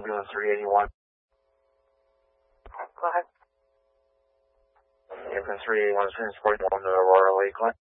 ambulance 381. Go ahead. Ambulance 381 is transporting one to Aurora Lakeland.